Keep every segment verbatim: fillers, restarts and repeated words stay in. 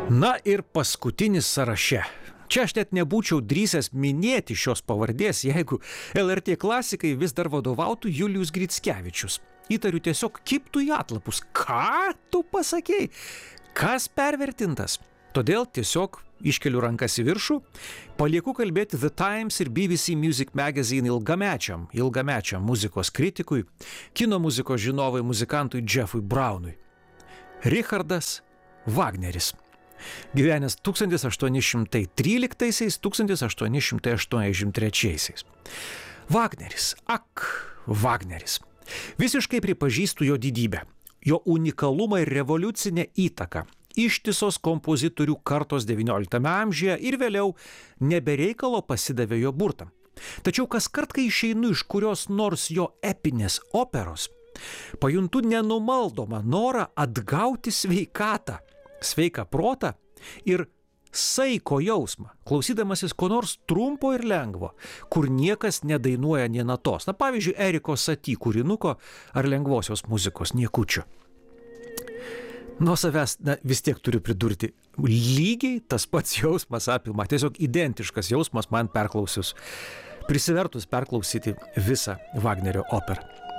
Na ir paskutinis sąraše. Čia aš net nebūčiau drįsęs minėti šios pavardės, jeigu L R T klasikai vis dar vadovautų Julijus Grickevičius. Įtariu tiesiog kibtų į atlapus. Ką tu pasakei? Kas pervertintas? Todėl tiesiog iškeliu rankas į viršų, palieku kalbėti The Times ir B B C Music Magazine ilgamečiam, ilgamečiam muzikos kritikui, kino muzikos žinovui, muzikantui Jeffui Brownui. Richardas Wagneris. Gyvenęs tūkstantis aštuoni šimtai tryliktaisiais - tūkstantis aštuoni šimtai aštuoniasdešimt trečiaisiais. Wagneris, ak, Wagneris. Visiškai pripažįstu jo didybę, jo unikalumą ir revoliucinę įtaką. Ištisos kompozitorių kartos devynioliktame amžiuje ir vėliau nebereikalo pasidavė jo burtam. Tačiau kas kart, kai išeinu iš kurios nors jo epinės operos, pajuntu nenumaldomą norą atgauti sveikatą, sveiką protą ir saiko jausmą, klausydamasis ko nors trumpo ir lengvo, kur niekas nedainuoja nė natos. Na, pavyzdžiui, Eriko Saty kūrinuko ar lengvosios muzikos niekučio. Nuo savęs, na, vis tiek turiu pridurti, lygiai tas pats jausmas apima, tiesiog identiškas jausmas man perklausius, prisivertus perklausyti visą Wagnerio operą.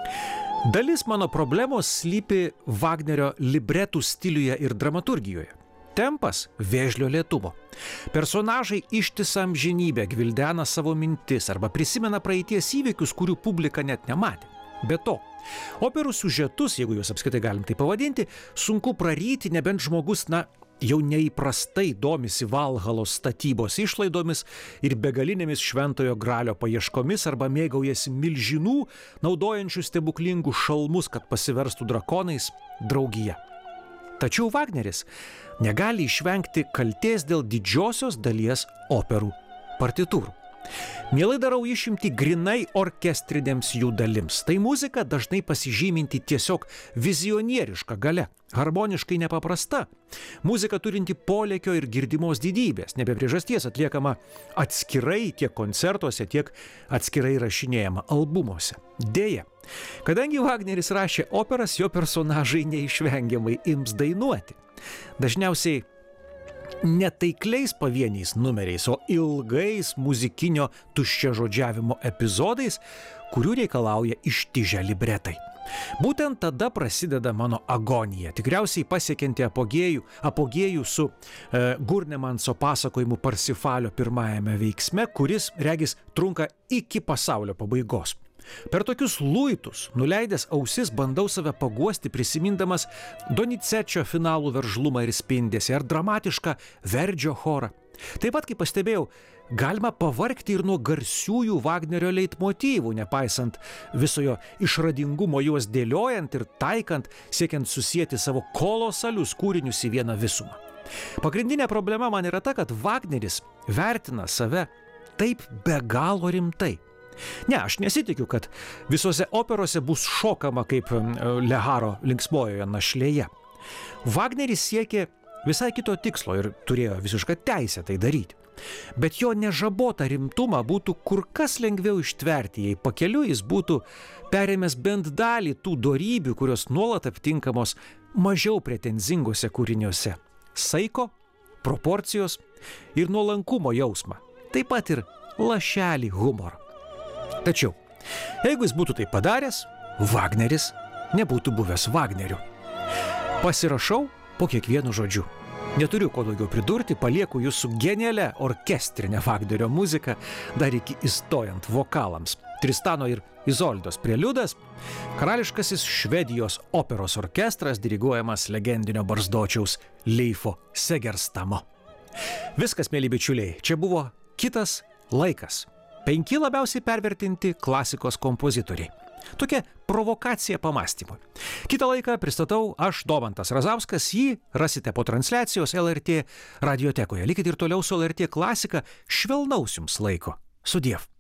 Dalis mano problemos slypi Wagnerio libretų stiliuje ir dramaturgijoje. Tempas vėžlio lėtumo. Personažai ištisą amžinybę gvildena savo mintis arba prisimena praeities įvykius, kurių publika net nematė. Be to, operų siužetus, jeigu juos apskritai galim tai pavadinti, sunku praryti, nebent žmogus, na, jau neįprastai domisi Valhalos statybos išlaidomis ir begalinėmis šventojo gralio paieškomis arba mėgaujasi milžinų, naudojančių stebuklingus šalmus, kad pasiverstų drakonais, draugija. Tačiau Wagneris negali išvengti kaltės dėl didžiosios dalies operų partitūrų. Mielai darau išimtį grinai orkestrinėms jų dalims. Tai muzika dažnai pasižyminti tiesiog vizionieriška galia, harmoniškai nepaprasta. Muzika turinti polėkio ir girdimos didybės, nebe priežasties atliekama atskirai tiek koncertuose, tiek atskirai rašinėjama albumuose. Deja, kadangi Wagneris rašė operas, jo personažai neišvengiamai ims dainuoti. Dažniausiai netaikliais pavieniais numeriais, o ilgais muzikinio tuščiažodžiavimo epizodais, kurių reikalauja ištižę libretai. Būtent tada prasideda mano agonija, tikriausiai pasiekianti apogėjų, apogėjų su e, Gurnemanso pasakojimu Parsifalio pirmajame veiksme, kuris, regis, trunka iki pasaulio pabaigos. Per tokius luitus, nuleidęs ausis, bandau save paguosti prisimindamas Donicečio finalų veržlumą ir spindesį ar dramatišką Verdžio chorą. Taip pat, kaip pastebėjau, galima pavargti ir nuo garsiųjų Wagnerio leitmotyvų, nepaisant visojo išradingumo juos dėliojant ir taikant, siekiant susieti savo kolosalius kūrinius į vieną visumą. Pagrindinė problema man yra ta, kad Wagneris vertina save taip be galo rimtai. Ne, aš nesitikiu, kad visose operose bus šokama kaip Leharo linksmojoje našlėje. Wagneris siekė visai kito tikslo ir turėjo visišką teisę tai daryti. Bet jo nežabotą rimtumą būtų kur kas lengviau ištverti, jei pakeliui jis būtų perėmęs bent dalį tų dorybių, kurios nuolat aptinkamos mažiau pretenzingose kūriniuose. Saiko, proporcijos ir nuolankumo jausmą. Taip pat ir lašelį humoro. Tačiau, jeigu jis būtų tai padaręs, Wagneris nebūtų buvęs Wagneriu. Pasirašau po kiekvienu žodžiu. Neturiu ko daugiau pridurti, palieku jūs su genialia orkestrinė Wagnerio muzika, dar iki įstojant vokalams. Tristano ir Izoldos preliudas, karališkasis Švedijos operos orkestras diriguojamas legendinio barzdočiaus Leifo Segerstamo. Viskas, mėly bičiuliai, čia buvo kitas laikas. Penki labiausiai pervertinti klasikos kompozitoriai. Tokia provokacija pamąstymui. Kitą laiką pristatau aš, Domantas Razauskas, jį rasite po transliacijos L R T radiotekoje. Likit ir toliau su L R T klasika, švelnaus jums laiko. Sudiev.